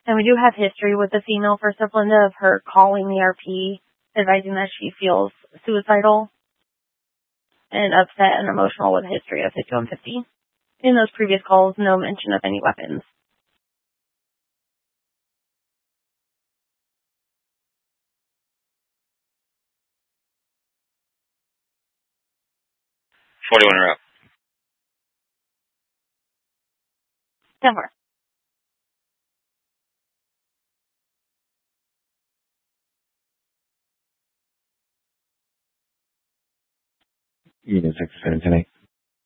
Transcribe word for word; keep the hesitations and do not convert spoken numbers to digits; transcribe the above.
And we do have history with the female First Step Linda of her calling the R P, advising that she feels suicidal and upset and emotional with a history of fifty-one fifty. In those previous calls, no mention of any weapons. forty-one are up. ten four. Unit six seven tonight.